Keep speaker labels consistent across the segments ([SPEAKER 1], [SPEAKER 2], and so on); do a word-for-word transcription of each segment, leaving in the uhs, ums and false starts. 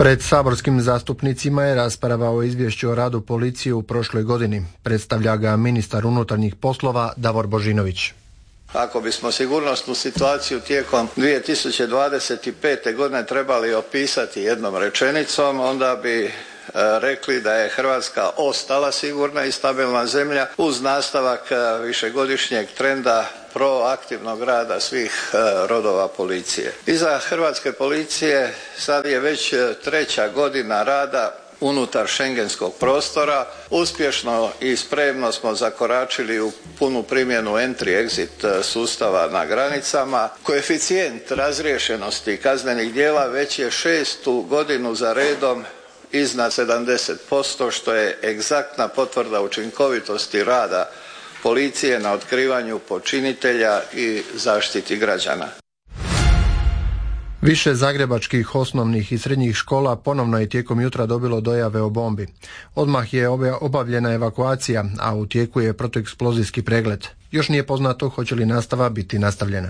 [SPEAKER 1] Pred saborskim zastupnicima je rasprava o izvješću o radu policije u prošloj godini. Predstavlja ga ministar unutarnjih poslova Davor Božinović.
[SPEAKER 2] Ako bismo sigurnosnu situaciju tijekom dvije tisuće dvadeset pete. godine trebali opisati jednom rečenicom, onda bi rekli da je Hrvatska ostala sigurna i stabilna zemlja uz nastavak višegodišnjeg trenda proaktivnog rada svih rodova policije. Iza hrvatske policije sad je već treća godina rada unutar šengenskog prostora. Uspješno i spremno smo zakoračili u punu primjenu entry-exit sustava na granicama. Koeficijent razriješenosti kaznenih djela već je šestu godinu za redom iznad sedamdeset posto, što je egzaktna potvrda učinkovitosti rada policije na otkrivanju počinitelja i zaštiti građana.
[SPEAKER 1] Više zagrebačkih osnovnih i srednjih škola ponovno je tijekom jutra dobilo dojave o bombi. Odmah je obavljena evakuacija, a u tijeku je protueksplozijski pregled. Još nije poznato hoće li nastava biti nastavljena.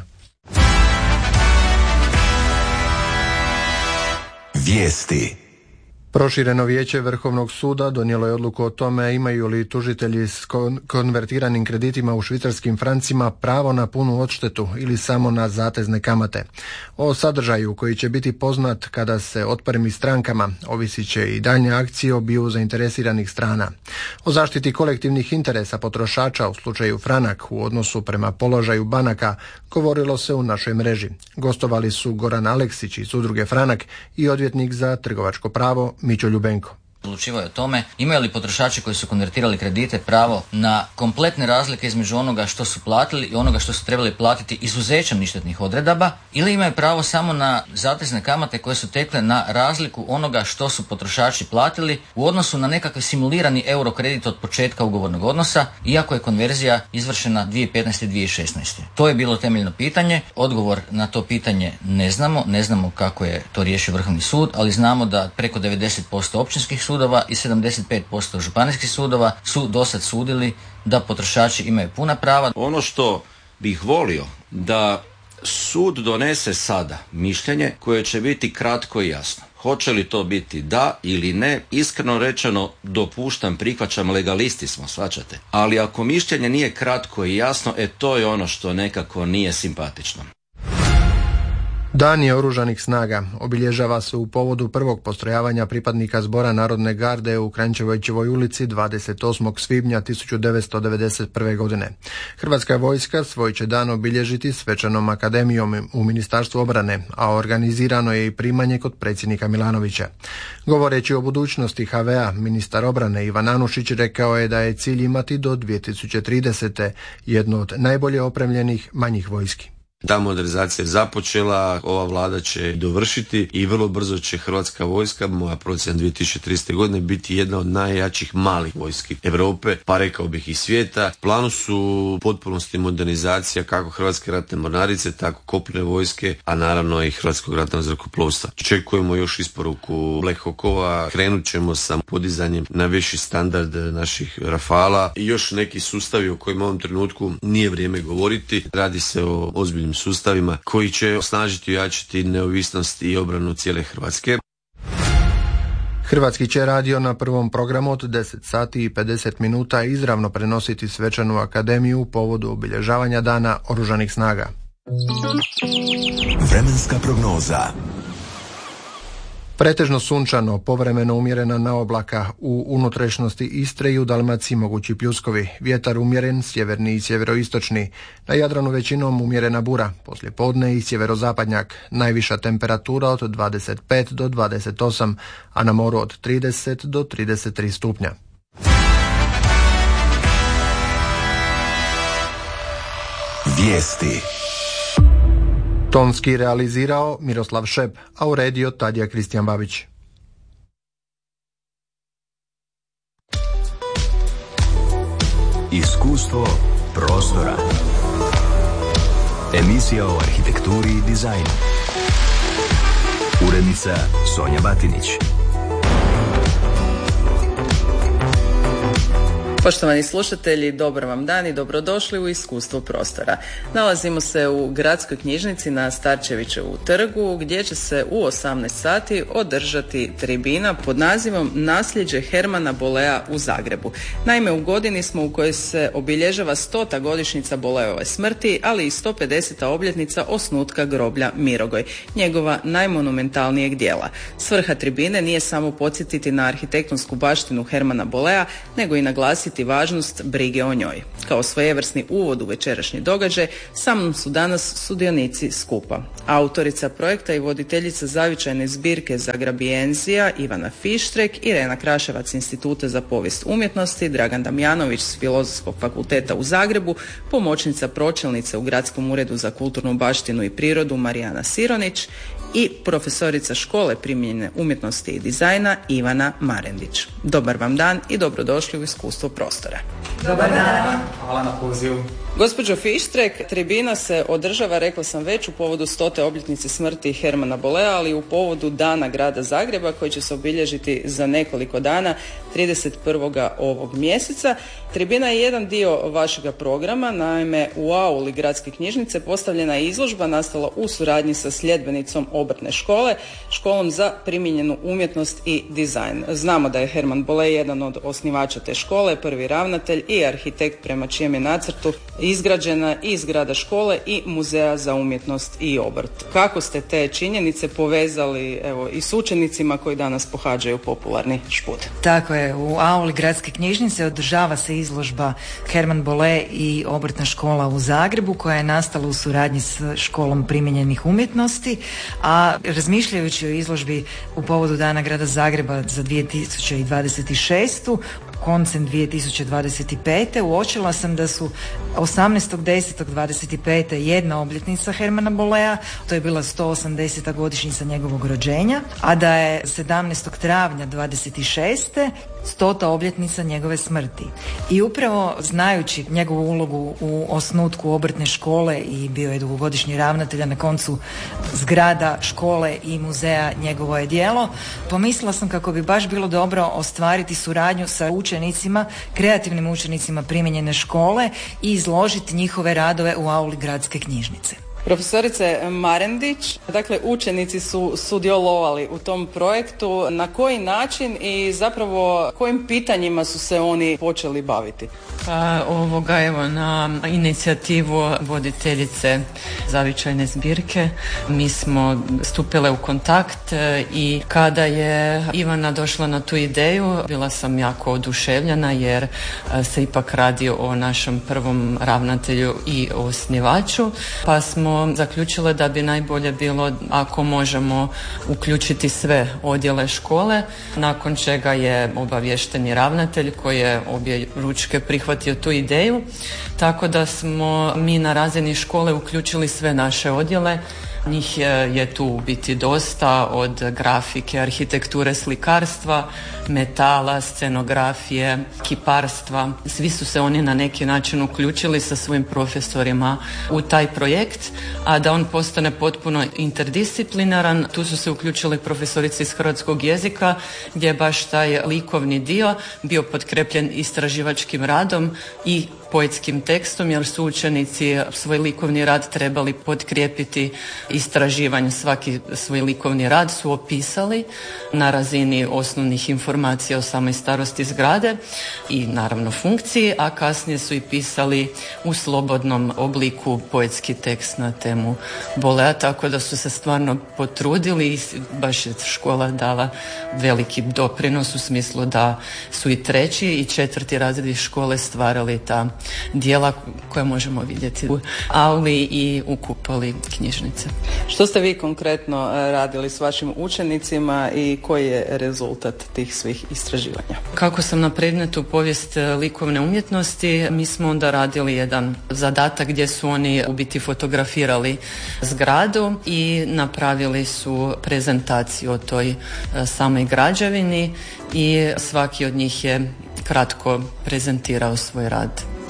[SPEAKER 3] Vijesti.
[SPEAKER 1] Prošireno vijeće Vrhovnog suda donijelo je odluku o tome imaju li tužitelji s konvertiranim kreditima u švicarskim francima pravo na punu odštetu ili samo na zatezne kamate. O sadržaju koji će biti poznat kada se otpremi strankama ovisit će i daljnje akcije obiju zainteresiranih strana. O zaštiti kolektivnih interesa potrošača u slučaju Franak u odnosu prema položaju banaka govorilo se u našoj mreži. Gostovali su Goran Aleksić iz udruge Franak i odvjetnik za trgovačko pravo Mićo Ljubenko.
[SPEAKER 4] Odlučivao je o tome imaju li potrošači koji su konvertirali kredite pravo na kompletne razlike između onoga što su platili i onoga što su trebali platiti izuzećem ništetnih odredaba, ili imaju pravo samo na zatezne kamate koje su tekle na razliku onoga što su potrošači platili u odnosu na nekakvi simulirani euro kredit od početka ugovornog odnosa, iako je konverzija izvršena dvije tisuće petnaeste. dvije tisuće šesnaeste. To je bilo temeljno pitanje. Odgovor na to pitanje ne znamo, ne znamo kako je to riješio Vrhovni sud, ali znamo da preko devedeset posto općinskih sudova i sedamdeset pet posto županijskih sudova su dosad sudili da potrošači imaju puna prava.
[SPEAKER 5] Ono što bih volio da sud donese sada mišljenje koje će biti kratko i jasno. Hoće li to biti da ili ne, iskreno rečeno dopuštam, prihvaćam, legalisti smo, shvaćate. Ali ako mišljenje nije kratko i jasno, e to je ono što nekako nije simpatično.
[SPEAKER 1] Dan je oružanih snaga obilježava se u povodu prvog postrojavanja pripadnika Zbora Narodne garde u Kranjčevićevoj ulici dvadeset osmog svibnja tisuću devetsto devedeset prve. godine. Hrvatska vojska svoj će dan obilježiti svečanom akademijom u Ministarstvu obrane, a organizirano je i primanje kod predsjednika Milanovića. Govoreći o budućnosti ha ve a, ministar obrane Ivan Anušić rekao je da je cilj imati do dvije tisuće tridesete. jednu od najbolje opremljenih manjih vojski.
[SPEAKER 6] Ta modernizacija je započela, ova vlada će dovršiti i vrlo brzo će Hrvatska vojska, moja procjena dvije tisuće tridesete. godine, biti jedna od najjačih malih vojski Europe, pa rekao bih i svijeta. U planu su u potpunosti modernizacija kako Hrvatske ratne mornarice, tako kopnene vojske, a naravno i Hrvatskog ratnog zrakoplovstva. Očekujemo još isporuku Black Hawkova, krenut ćemo sa podizanjem na viši standard naših Rafala i još neki sustavi o kojima u ovom trenutku nije vrijeme govoriti. Radi se o ozbiljnim sustavima koji će osnažiti i ojačati neovisnost i obranu cijele Hrvatske.
[SPEAKER 1] Hrvatski će radio na prvom programu od deset sati i pedeset minuta izravno prenositi svečanu akademiju u povodu obilježavanja Dana oružanih snaga.
[SPEAKER 3] Vremenska prognoza.
[SPEAKER 1] Pretežno sunčano, povremeno umjerena naoblaka, u unutrašnjosti Istre i u Dalmaciji mogući pljuskovi, vjetar umjeren, sjeverni i sjeveroistočni, na Jadranu većinom umjerena bura, poslije podne i sjeverozapadnjak, najviša temperatura od dvadeset pet do dvadeset osam, a na moru od trideset do trideset tri stupnja.
[SPEAKER 3] Vijesti.
[SPEAKER 1] Tonski realizirao Miroslav Šep, a uredio Tadija Kristijan Babić.
[SPEAKER 3] Iskustvo prostora. Emisija o arhitekturi i dizajnu. Urednica Sonja Batinić.
[SPEAKER 7] Poštovani slušatelji, dobar vam dan i dobrodošli u Iskustvo prostora. Nalazimo se u Gradskoj knjižnici na Starčevićevu trgu gdje će se u osamnaest sati održati tribina pod nazivom Nasljeđe Hermana Bollea u Zagrebu. Naime, u godini smo u kojoj se obilježava stota godišnjica Bolleove smrti, ali i sto pedeseta obljetnica osnutka groblja Mirogoj, njegova najmonumentalnijeg dijela. Svrha tribine nije samo podsjetiti na arhitektonsku baštinu Hermana Bollea, nego i naglasiti važnost brige o njoj. Kao svojevrsni uvod u večerašnji događaj, sa mnom su danas sudionici skupa. Autorica projekta i voditeljica zavičajne zbirke Zagrabienzija Ivana Fištrek, Irena Kraševac Instituta za povijest umjetnosti, Dragan Damjanović s Filozofskog fakulteta u Zagrebu, pomoćnica pročelnice u Gradskom uredu za kulturnu baštinu i prirodu Marijana Sironić i profesorica škole primijenjene umjetnosti i dizajna Ivana Marendić. Dobar vam dan i dobrodošli u Iskustvo prostora.
[SPEAKER 8] Dobar dan. Hvala na pozivu.
[SPEAKER 7] Gospođo Fištrek, tribina se održava, rekla sam već, u povodu stote obljetnice smrti Hermana Bollea, ali u povodu Dana grada Zagreba koji će se obilježiti za nekoliko dana, trideset prvog ovog mjeseca. Tribina je jedan dio vašega programa, naime u auli Gradske knjižnice postavljena je izložba nastala u suradnji sa sljedbenicom obrtne škole, školom za primijenjenu umjetnost i dizajn. Znamo da je Herman Bolle jedan od osnivača te škole, prvi ravnatelj i arhitekt prema čijem je nacrtu izgrađena i zgrada škole i muzeja za umjetnost i obrt. Kako ste te činjenice povezali, evo, i s učenicima koji danas pohađaju popularni šput?
[SPEAKER 8] Tako je, u auli Gradske knjižnice održava se izložba Herman Bolle i obrtna škola u Zagrebu koja je nastala u suradnji s školom primijenjenih umjetnosti, a razmišljajući o izložbi u povodu Dana grada Zagreba za dvije tisuće dvadeset šestu koncem dvije tisuće dvadeset pete uočila sam da su osamnaestog desetog dvadeset pete jedna obljetnica Hermana Bollea, to je bila sto osamdeseta godišnjica njegovog rođenja, a da je sedamnaestog travnja dvadeset šeste stota obljetnica njegove smrti. I upravo znajući njegovu ulogu u osnutku obrtne škole i bio je dugogodišnji ravnatelj, a na koncu zgrada škole i muzeja njegovo je djelo, pomislila sam kako bi baš bilo dobro ostvariti suradnju sa učenicima, kreativnim učenicima primijenjene škole i izložiti njihove radove u auli Gradske knjižnice.
[SPEAKER 7] Profesorice Marendić, dakle učenici su sudjelovali u tom projektu. Na koji način i zapravo kojim pitanjima su se oni počeli baviti?
[SPEAKER 9] Pa ovoga evo na inicijativu voditeljice zavičajne zbirke mi smo stupile u kontakt i kada je Ivana došla na tu ideju bila sam jako oduševljena jer se ipak radi o našem prvom ravnatelju i osnivaču, pa smo zaključile da bi najbolje bilo ako možemo uključiti sve odjele škole, nakon čega je obaviješteni ravnatelj koji je obje ručke prihvatio tu ideju, tako da smo mi na razini škole uključili sve naše odjele. Njih je tu u biti dosta, od grafike, arhitekture, slikarstva, metala, scenografije, kiparstva. Svi su se oni na neki način uključili sa svojim profesorima u taj projekt, a da on postane potpuno interdisciplinaran, tu su se uključili profesorice iz hrvatskog jezika, gdje je baš taj likovni dio bio potkrepljen istraživačkim radom i poetskim tekstom, jer su učenici svoj likovni rad trebali potkrijepiti istraživanjem. Svaki svoj likovni rad su opisali na razini osnovnih informacija o samoj starosti zgrade i naravno funkciji, a kasnije su i pisali u slobodnom obliku poetski tekst na temu Bollea, tako da su se stvarno potrudili i baš je škola dala veliki doprinos u smislu da su i treći i četvrti razredi škole stvarali ta dijela koje možemo vidjeti u auli i u kupoli knjižnice.
[SPEAKER 7] Što ste vi konkretno radili s vašim učenicima i koji je rezultat tih svih istraživanja?
[SPEAKER 9] Kako sam na predmetu povijest likovne umjetnosti, mi smo onda radili jedan zadatak gdje su oni u biti fotografirali zgradu i napravili su prezentaciju o toj samoj građevini i svaki od njih je kratko prezentirao svoj rad.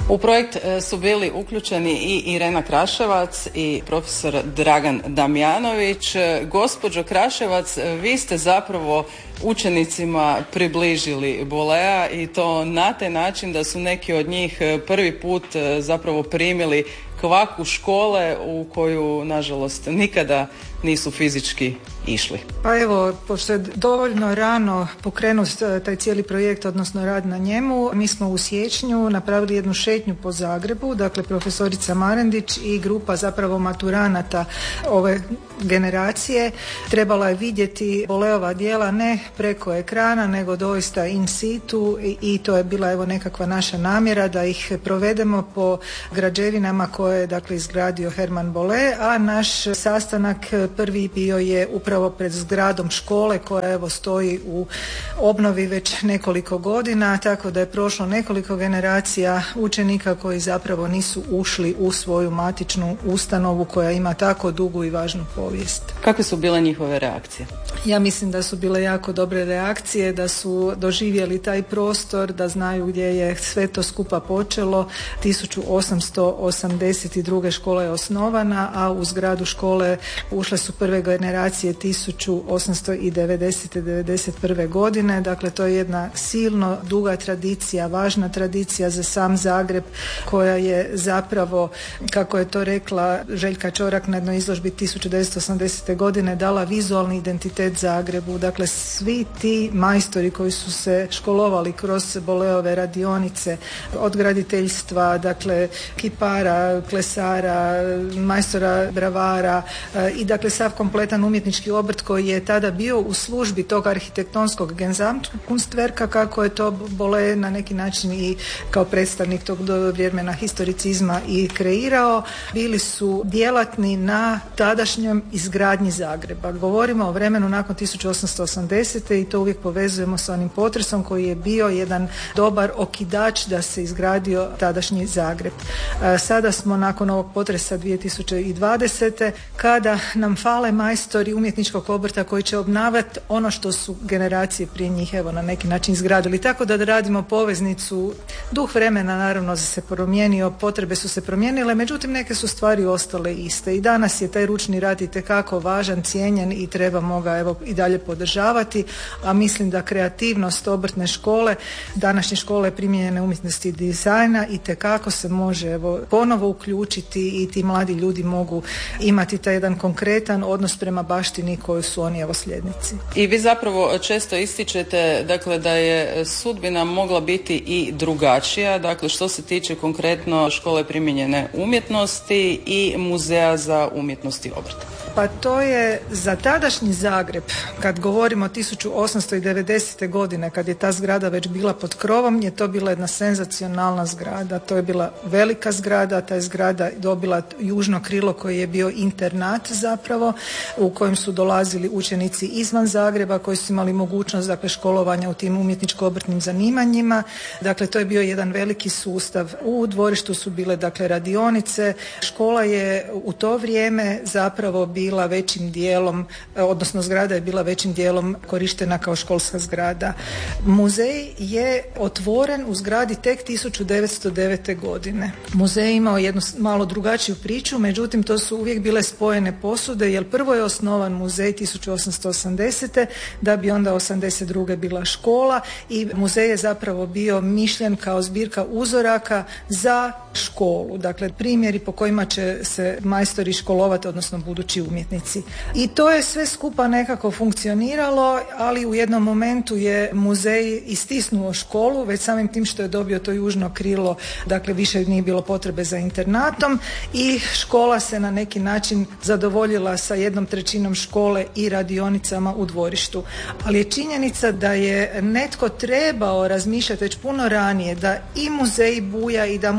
[SPEAKER 7] U projekt su bili uključeni i Irena Kraševac i profesor Dragan Damjanović. Gospođo Kraševac, vi ste zapravo učenicima približili Bolea i to na taj način da su neki od njih prvi put zapravo primili kvaku škole u koju nažalost nikada nisu fizički išli.
[SPEAKER 10] Pa evo, pošto je dovoljno rano pokrenut taj cijeli projekt, odnosno rad na njemu, mi smo u siječnju napravili jednu šetnju po Zagrebu, dakle profesorica Marendić i grupa zapravo maturanata ove generacije trebala je vidjeti Boleova djela ne preko ekrana, nego doista in situ i, i to je bila evo nekakva naša namjera da ih provedemo po građevinama koje je dakle izgradio Herman Bolle, a naš sastanak prvi bio je upravo pred zgradom škole koja evo stoji u obnovi već nekoliko godina, tako da je prošlo nekoliko generacija učenika koji zapravo nisu ušli u svoju matičnu ustanovu koja ima tako dugu i važnu povijest.
[SPEAKER 7] Kakve su bile njihove reakcije?
[SPEAKER 10] Ja mislim da su bile jako dobre reakcije, da su doživjeli taj prostor, da znaju gdje je sve to skupa počelo. tisuću osamsto osamdeset druge škola je osnovana, a u zgradu škole ušle su prve generacije tisuću osamsto devedesete devedeset prve godine. Dakle, to je jedna silno duga tradicija, važna tradicija za sam Zagreb koja je zapravo, kako je to rekla Željka Čorak na jednoj izložbi tisuću devetsto osamdesete godine, dala vizualni identitet Zagrebu. Dakle, svi ti majstori koji su se školovali kroz Boleove radionice, od graditeljstva, dakle kipara, klesara, majstora bravara i dakle sav kompletan umjetnički obrt koji je tada bio u službi tog arhitektonskog Gesamtkunstwerka, kako je to Bolle na neki način i kao predstavnik tog vremena historicizma i kreirao, bili su djelatni na tadašnjem izgradnji Zagreba. Govorimo o vremenu nakon tisuću osamsto osamdesete i to uvijek povezujemo sa onim potresom koji je bio jedan dobar okidač da se izgradio tadašnji Zagreb. Sada smo nakon ovog potresa dvije tisuće dvadesete kada nam fale majstori umjetničkog obrta koji će obnavljati ono što su generacije prije njih evo na neki način izgradili. Tako da radimo poveznicu, duh vremena naravno se promijenio, potrebe su se promijenile, međutim neke su stvari ostale iste i danas je taj ručni rad itekako važan, cijenjen i trebamo ga evo i dalje podržavati, a mislim da kreativnost obrtne škole, današnje škole primijenjene umjetnosti i dizajna itekako se može evo ponovo uključiti i ti mladi ljudi mogu imati taj jedan konkretan odnos prema baštini koju su oni evo sljednici.
[SPEAKER 7] I vi zapravo često ističete dakle da je sudbina mogla biti i drugačija, dakle što se tiče konkretno škole primijenjene umjetnosti i muzeja za umjetnost i obrt.
[SPEAKER 10] Pa to je za tadašnji Zagreb, kad govorimo o tisuću osamsto devedesete godine, kad je ta zgrada već bila pod krovom, je to bila jedna senzacionalna zgrada. To je bila velika zgrada, ta je zgrada dobila južno krilo koji je bio internat zapravo, u kojem su dolazili učenici izvan Zagreba koji su imali mogućnost dakle školovanja u tim umjetničko-obrtnim zanimanjima. Dakle, to je bio jedan veliki sustav. U dvorištu su bile dakle radionice. Škola je u to vrijeme zapravo bila većim dijelom, odnosno zgrada je bila većim dijelom korištena kao školska zgrada. Muzej je otvoren u zgradi tek tisuću devetsto devete godine. Muzej je imao jednu malo drugačiju priču, međutim to su uvijek bile spojene posude, jer prvo je osnovan muzej tisuću osamsto osamdesete da bi onda osamdeset druge bila škola i muzej je zapravo bio mišljen kao zbirka uzoraka za školu. Dakle, primjeri po kojima će se majstori školovati, odnosno budući umjetnici. I to je sve skupa nekako funkcioniralo, ali u jednom momentu je muzej istisnuo školu, već samim tim što je dobio to južno krilo, dakle više nije bilo potrebe za internatom i škola se na neki način zadovoljila sa jednom trećinom škole i radionicama u dvorištu. Ali je činjenica da je netko trebao razmišljati već puno ranije da i muzej buja i da mu to nije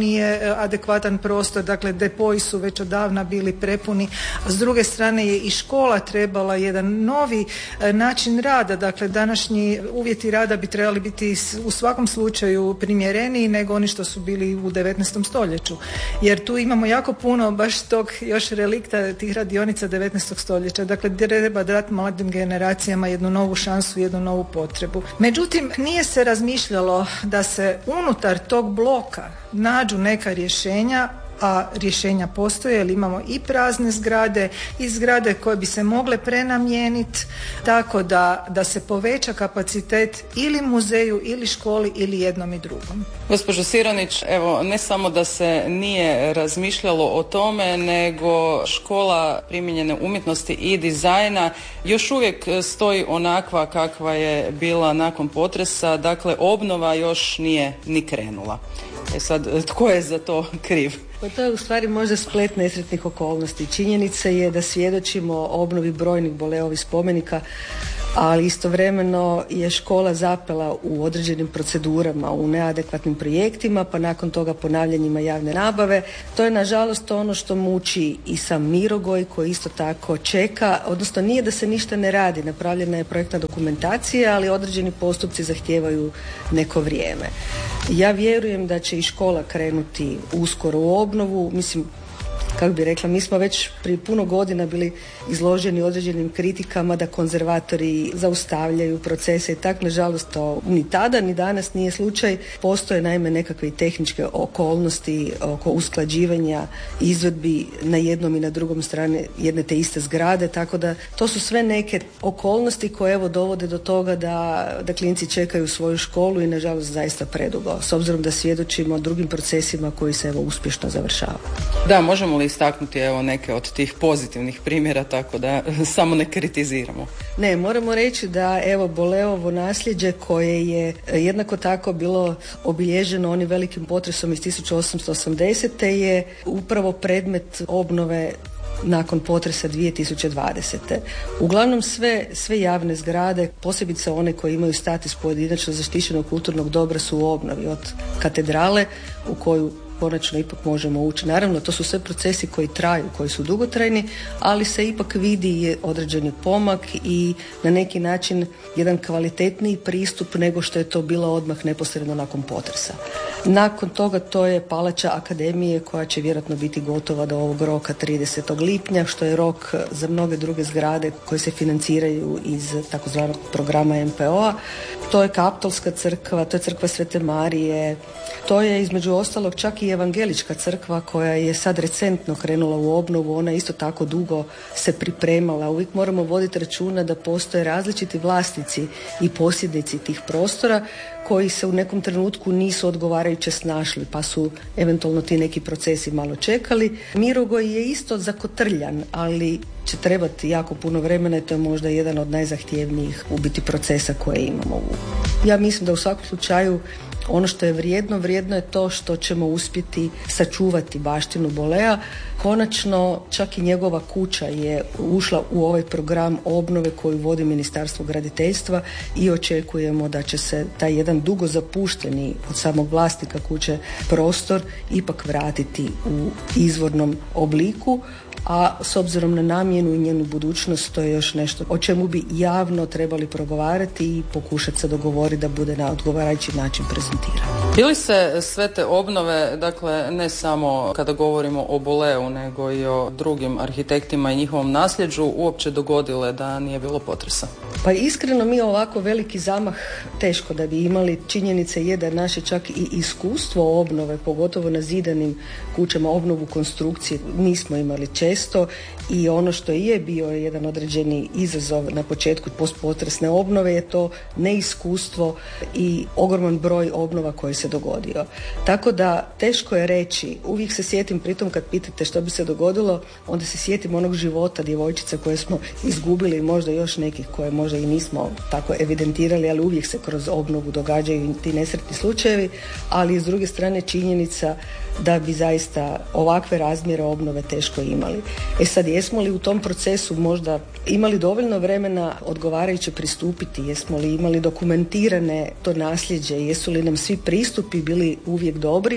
[SPEAKER 10] nije adekvatan prostor, dakle depoji su već odavna bili prepuni, a s druge strane je i škola trebala jedan novi način rada, dakle današnji uvjeti rada bi trebali biti u svakom slučaju primjereniji nego oni što su bili u devetnaestom stoljeću, jer tu imamo jako puno baš tog još relikta tih radionica devetnaestog stoljeća, dakle treba dati mladim generacijama jednu novu šansu, jednu novu potrebu. Međutim, nije se razmišljalo da se unutar tog bloka nađu neka rješenja, a rješenja postoje jer imamo i prazne zgrade i zgrade koje bi se mogle prenamijeniti tako da, da se poveća kapacitet ili muzeju ili školi ili jednom i drugom.
[SPEAKER 7] Gospođo Sironić, evo ne samo da se nije razmišljalo o tome, nego škola primijenjene umjetnosti i dizajna još uvijek stoji onakva kakva je bila nakon potresa, dakle obnova još nije ni krenula. E sad, tko je za to kriv?
[SPEAKER 11] Pa to je u stvari možda splet nesretnih okolnosti. Činjenica je da svjedočimo obnovi brojnih Boleovih spomenika, ali istovremeno je škola zapela u određenim procedurama, u neadekvatnim projektima, pa nakon toga ponavljanjima javne nabave. To je nažalost ono što muči i sam Mirogoj koji isto tako čeka, odnosno nije da se ništa ne radi, napravljena je projektna dokumentacija, ali određeni postupci zahtijevaju neko vrijeme. Ja vjerujem da će i škola krenuti uskoro u obnovu, mislim, kako bi rekla, mi smo već prije puno godina bili izloženi određenim kritikama da konzervatori zaustavljaju procese i tak, nažalost to ni tada ni danas nije slučaj. Postoje naime nekakve tehničke okolnosti oko usklađivanja izvedbi na jednom i na drugom strane jedne te iste zgrade, tako da to su sve neke okolnosti koje evo dovode do toga da, da klinci čekaju svoju školu i nažalost zaista predugo, s obzirom da svjedočimo drugim procesima koji se evo uspješno završavaju.
[SPEAKER 7] Da, možemo li istaknuti evo neke od tih pozitivnih primjera, tako da samo ne kritiziramo?
[SPEAKER 11] Ne, moramo reći da evo Boleovo nasljeđe koje je jednako tako bilo obilježeno onim velikim potresom iz tisuću osamsto osamdesete je upravo predmet obnove nakon potresa dvije tisuće dvadesete. Uglavnom sve, sve javne zgrade, posebice one koje imaju status pojedinačno zaštićenog kulturnog dobra su u obnovi, od katedrale u koju konačno ipak možemo ući. Naravno, to su sve procesi koji traju, koji su dugotrajni, ali se ipak vidi određeni pomak i na neki način jedan kvalitetniji pristup nego što je to bilo odmah neposredno nakon potresa. Nakon toga to je Palača Akademije koja će vjerojatno biti gotova do ovog roka tridesetog lipnja, što je rok za mnoge druge zgrade koje se financiraju iz takozvanog programa M P O-a. To je Kaptolska crkva, to je crkva Svete Marije, to je između ostalog čak i Evangelička crkva koja je sad recentno krenula u obnovu, ona isto tako dugo se pripremala. Uvijek moramo voditi računa da postoje različiti vlasnici i posjednici tih prostora koji se u nekom trenutku nisu odgovarajuće snašli, pa su eventualno ti neki procesi malo čekali. Mirogoj je isto zakotrljan, ali će trebati jako puno vremena i to je možda jedan od najzahtjevnijih u biti procesa koje imamo. Ja mislim da u svakom slučaju ono što je vrijedno, vrijedno je to što ćemo uspjeti sačuvati baštinu Bolea. Konačno, čak i njegova kuća je ušla u ovaj program obnove koju vodi Ministarstvo graditeljstva i očekujemo da će se taj jedan dugo zapušteni od samog vlasnika kuće prostor ipak vratiti u izvornom obliku, a s obzirom na namjenu i njenu budućnost to je još nešto o čemu bi javno trebali progovarati i pokušati se dogovoriti da bude na odgovarajući način prezentirano.
[SPEAKER 7] Bili se sve te obnove, dakle ne samo kada govorimo o Boleu, nego i o drugim arhitektima i njihovom nasljeđu uopće dogodile da nije bilo potresa?
[SPEAKER 11] Pa iskreno mi ovako veliki zamah teško da bi imali. Činjenica je da naše čak i iskustvo obnove, pogotovo na zidanim kućama, obnovu konstrukcije nismo imali često i ono što je bio jedan određeni izazov na početku postpotresne obnove je to neiskustvo i ogroman broj obnova koji se dogodio. Tako da teško je reći, uvijek se sjetim pritom kad pitate što bi se dogodilo, onda se sjetim onog života djevojčica koje smo izgubili i možda još nekih koje možda i nismo tako evidentirali, ali uvijek se kroz obnovu događaju ti nesretni slučajevi, ali s druge strane činjenica da bi zaista ovakve razmjere obnove teško imali. E sad, jesmo li u tom procesu možda imali dovoljno vremena odgovarajuće pristupiti, jesmo li imali dokumentirane to nasljeđe, jesu li nam svi pristupi bili uvijek dobri,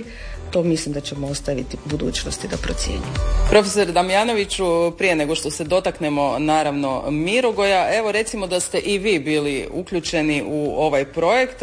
[SPEAKER 11] to mislim da ćemo ostaviti budućnosti da procjenjujemo.
[SPEAKER 7] Profesor Damjanoviću, prije nego što se dotaknemo naravno Mirogoja, evo recimo da ste i vi bili uključeni u ovaj projekt,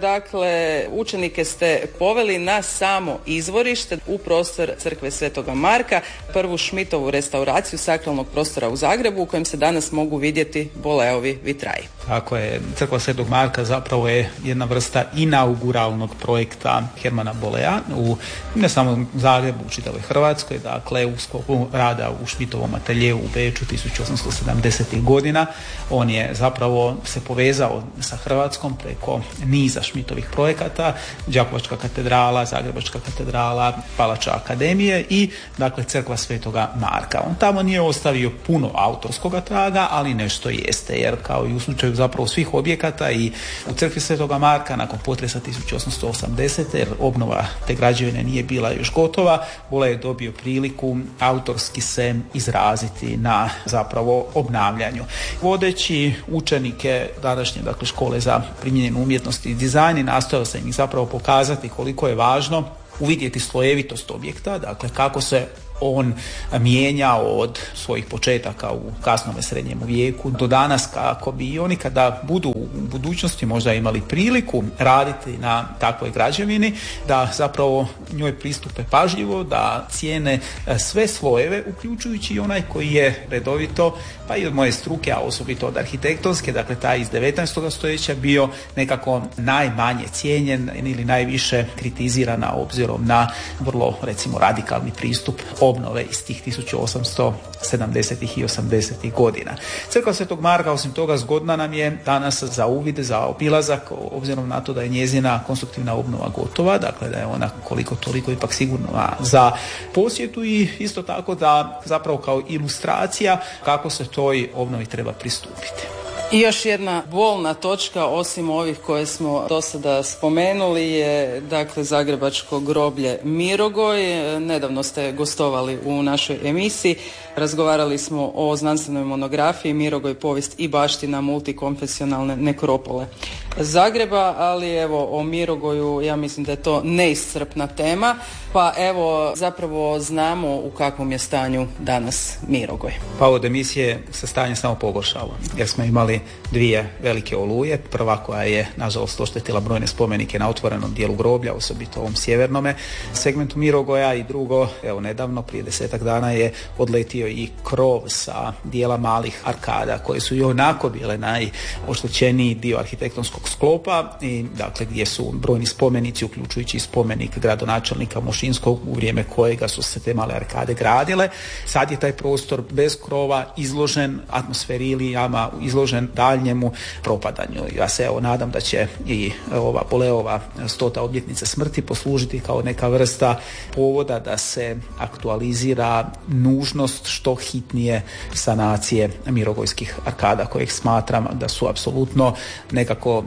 [SPEAKER 7] dakle učenike ste poveli na samo izvorište u prostor crkve Svetoga Marka, prvu Šmitovu restauraciju sakralnog prostora u Zagrebu u kojem se danas mogu vidjeti Boleovi vitraji.
[SPEAKER 12] Tako je, crkva Svetog Marka zapravo je jedna vrsta inauguralnog projekta Hermana Bolea u ne samo u Zagrebu, u čitavoj Hrvatskoj, dakle u sklopu rada u Šmitovom ateljeu u Beču tisuću osamsto sedamdesetih godina. On je zapravo se povezao sa Hrvatskom preko niza Šmitovih projekata, Đakovačka katedrala, Zagrebačka katedrala, Palača akademije i dakle crkva Svetoga Marka. On tamo nije ostavio puno autorskoga traga, ali nešto jeste, jer kao i u slučaju zapravo svih objekata i u crkvi Svetoga Marka nakon potresa tisuću osamsto osamdesete jer obnova te građevine nije bila još gotova, Bolea je dobio priliku autorski se izraziti na zapravo obnavljanju. Vodeći učenike današnje dakle škole za primijenjenu umjetnost i dizajn i nastojao sam im zapravo pokazati koliko je važno uvidjeti slojevitost objekta, dakle kako se on mijenjao od svojih početaka u kasnom srednjem vijeku do danas, kako bi i oni kada budu u budućnosti možda imali priliku raditi na takvoj građevini, da zapravo njoj pristupe pažljivo, da cijene sve slojeve, uključujući i onaj koji je redovito, pa i od moje struke, a osobito od arhitektonske, dakle taj iz devetnaestog stoljeća bio nekako najmanje cijenjen ili najviše kritizirana obzirom na vrlo recimo radikalni pristup obnove iz tih tisuću osamsto sedamdesetih i osamdesetih godina. Crkva Svetog Marka osim toga zgodna nam je danas za uvid, za obilazak, obzirom na to da je njezina konstruktivna obnova gotova, dakle da je ona koliko toliko ipak sigurna za posjetu i isto tako da zapravo kao ilustracija kako se toj obnovi treba pristupiti.
[SPEAKER 7] I još jedna bolna točka, osim ovih koje smo do sada spomenuli, je dakle Zagrebačko groblje Mirogoj. Nedavno ste gostovali u našoj emisiji. Razgovarali smo o znanstvenoj monografiji Mirogoj, povijest i baština multikonfesionalne nekropole Zagreba, ali evo o Mirogoju ja mislim da je to neiscrpna tema, pa evo zapravo znamo u kakvom je stanju danas Mirogoj.
[SPEAKER 12] Pa od emisije se stanje samo pogoršalo, jer smo imali dvije velike oluje. Prva koja je nažalost oštetila brojne spomenike na otvorenom dijelu groblja, osobito ovom sjevernome segmentu Mirogoja, i drugo, evo nedavno, prije desetak dana je odletio i krov sa dijela malih arkada koje su i onako bile najoštećeniji dio arhitektonskog sklopa i dakle gdje su brojni spomenici, uključujući spomenik gradonačelnika Mošinskog u vrijeme kojega su se te male arkade gradile. Sad je taj prostor bez krova izložen atmosferilijama, izložen daljnjemu propadanju. Ja se evo nadam da će i ova Boleova stota obljetnica smrti poslužiti kao neka vrsta povoda da se aktualizira nužnost što hitnije sanacije mirogojskih arkada, kojih smatram da su apsolutno nekako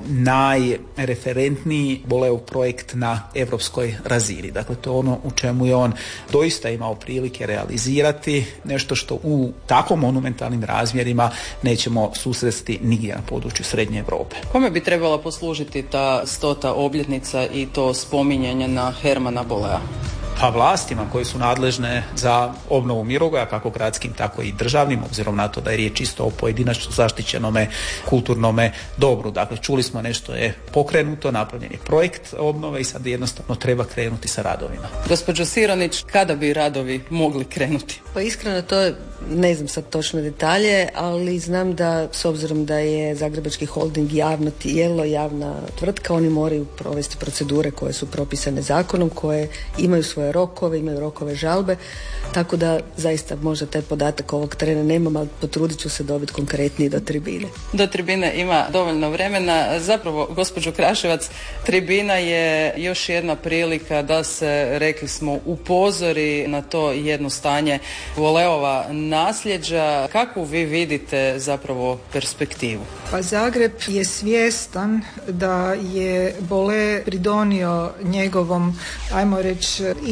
[SPEAKER 12] najreferentniji Boleov projekt na europskoj razini. Dakle, to je ono u čemu je on doista imao prilike realizirati, nešto što u tako monumentalnim razmjerima nećemo susresti nigdje na području Srednje Europe.
[SPEAKER 7] Kome bi trebala poslužiti ta stota obljetnica i to spominjanje na Hermana Bolea?
[SPEAKER 12] Pa vlastima koje su nadležne za obnovu Mirogoja, kako gradskim, tako i državnim, obzirom na to da je riječ isto o pojedinačno zaštićenome kulturnome dobru. Dakle, čuli smo nešto je pokrenuto, napravljen je projekt obnove i sad jednostavno treba krenuti sa radovima.
[SPEAKER 7] Gospođo Sironić, kada bi radovi mogli krenuti?
[SPEAKER 11] Pa iskreno to je, ne znam sad točno detalje, ali znam da s obzirom da je Zagrebački holding javno tijelo, javna tvrtka, oni moraju provesti procedure koje su propisane zakonom, koje imaju svoje rokove, imaju rokove žalbe, tako da zaista možda taj podatak ovog trena nemam, ali potrudit ću se dobiti konkretniji do tribine.
[SPEAKER 7] Do tribine ima dovoljno vremena. Zapravo, gospođo Kraševac, tribina je još jedna prilika da se, rekli smo, upozori na to jedno stanje Boleova nasljeđa. Kakvu vi vidite zapravo perspektivu?
[SPEAKER 10] Pa Zagreb je svjestan da je Bole pridonio njegovom, ajmo reći,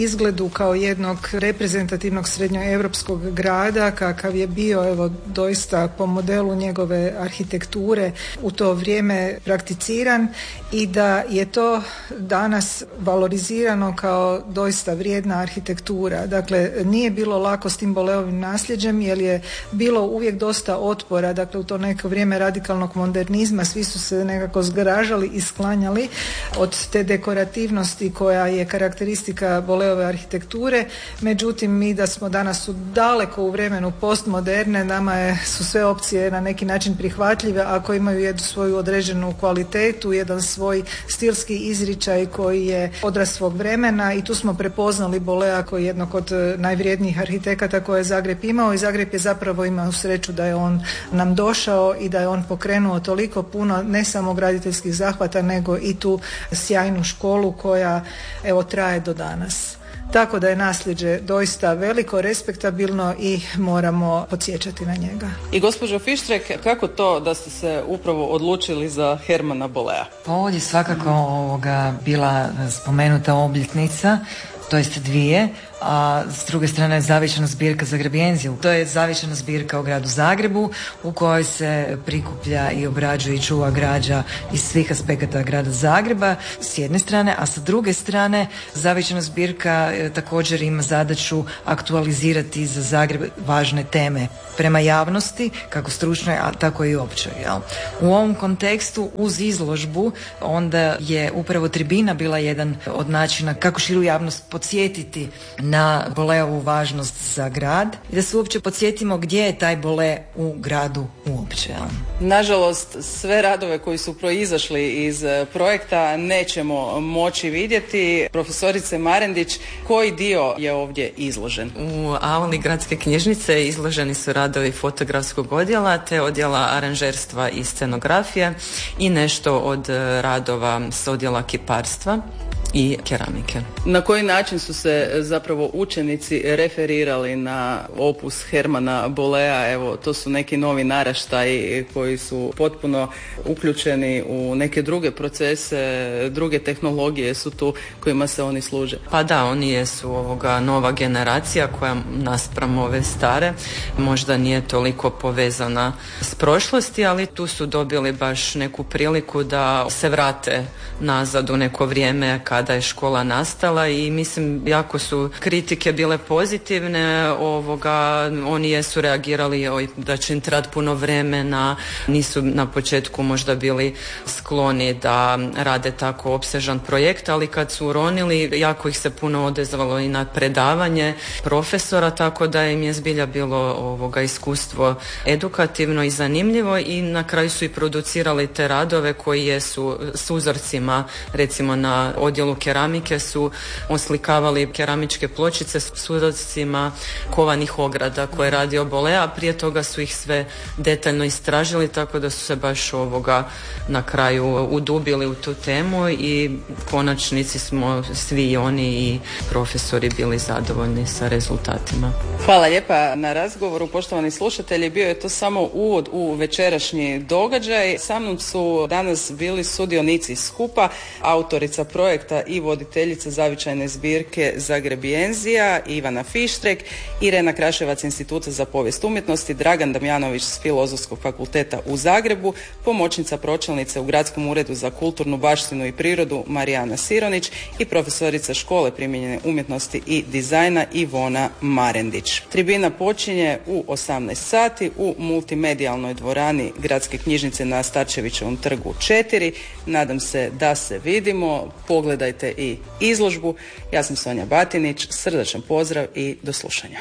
[SPEAKER 10] izgledu kao jednog reprezentativnog srednjoevropskog grada kakav je bio, evo, doista po modelu njegove arhitekture u to vrijeme prakticiran i da je to danas valorizirano kao doista vrijedna arhitektura. Dakle, nije bilo lako s tim Boleovim nasljeđem jer je bilo uvijek dosta otpora, dakle u to neko vrijeme radikalnog modernizma svi su se nekako zgražali i sklanjali od te dekorativnosti koja je karakteristika Boleove arhitekture. Međutim, mi da smo danas u daleko u vremenu postmoderne, nama je, su sve opcije na neki način prihvatljive ako imaju jednu svoju određenu kvalitetu, jedan svoj stilski izričaj koji je odraz svog vremena i tu smo prepoznali Bolea koji je jednog od najvrijednijih arhitekata koje je Zagreb imao i Zagreb je zapravo imao sreću da je on nam došao i da je on pokrenuo toliko puno ne samo graditeljskih zahvata nego i tu sjajnu školu koja evo traje do danas. Tako da je nasljeđe doista veliko, respektabilno i moramo podsjećati na njega.
[SPEAKER 7] I gospođo Fištrek, kako to da ste se upravo odlučili za Hermana Bolea?
[SPEAKER 8] Pa ovdje svakako ovoga bila spomenuta obljetnica, to jest dvije, a s druge strane je zavičana zbirka Zagrebjenziju. To je zavičana zbirka u gradu Zagrebu u kojoj se prikuplja i obrađuje i čuva građa iz svih aspekata grada Zagreba s jedne strane, a sa druge strane zavičana zbirka e, također ima zadaću aktualizirati za Zagreb važne teme prema javnosti, kako stručnoj, a tako i općoj. Jel? U ovom kontekstu uz izložbu onda je upravo tribina bila jedan od načina kako širu javnost podsjetiti na Boleovu važnost za grad i da se uopće podsjetimo gdje je taj Bole u gradu uopće.
[SPEAKER 7] Nažalost, sve radove koji su proizašli iz projekta nećemo moći vidjeti. Profesorice Marendić, koji dio je ovdje izložen?
[SPEAKER 9] U auli gradske knjižnice izloženi su radovi fotografskog odjela te odjela aranžerstva i scenografije i nešto od radova s odjela kiparstva i keramike.
[SPEAKER 7] Na koji način su se zapravo učenici referirali na opus Hermana Bolea? Evo, to su neki novi naraštaji koji su potpuno uključeni u neke druge procese, druge tehnologije su tu kojima se oni služe.
[SPEAKER 9] Pa da, oni jesu ovoga nova generacija koja naspram ove stare možda nije toliko povezana s prošlosti, ali tu su dobili baš neku priliku da se vrate nazad u neko vrijeme kada je škola nastala i mislim jako su kritike bile pozitivne, ovoga, oni jesu reagirali oj, da će im trebati puno vremena, nisu na početku možda bili skloni da rade tako opsežan projekt, ali kad su uronili jako ih se puno odezvalo i na predavanje profesora, tako da im je zbilja bilo ovoga iskustvo edukativno i zanimljivo i na kraju su i producirali te radove koji jesu s uzorcima, recimo na odjelu keramike su oslikavali keramičke pločice s uzorcima kovanih ograda koje je radio Bolea, a prije toga su ih sve detaljno istražili, tako da su se baš ovoga na kraju udubili u tu temu i u konačnici smo svi i oni i profesori bili zadovoljni sa rezultatima.
[SPEAKER 7] Hvala lijepa na razgovoru, poštovani slušatelji. Bio je to samo uvod u večerašnji događaj. Sa mnom su danas bili sudionici skupa, autorica projekta i voditeljica zavičajne zbirke Zagrebjenzija Ivana Fištrek, Irena Kraševac Instituta za povijest umjetnosti, Dragan Damjanović s Filozofskog fakulteta u Zagrebu, pomoćnica pročelnice u Gradskom uredu za kulturnu baštinu i prirodu Marijana Sironić i profesorica škole primijenjene umjetnosti i dizajna Ivona Marendić. Tribina počinje u osamnaest sati u multimedijalnoj dvorani Gradske knjižnice na Starčevićevom trgu četiri. Nadam se da se vidimo. Pogledajte i izložbu. Ja sam Sonja Batinić, srdačan pozdrav i do slušanja.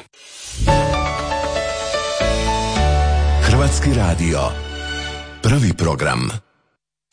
[SPEAKER 3] Hrvatski radio, prvi program.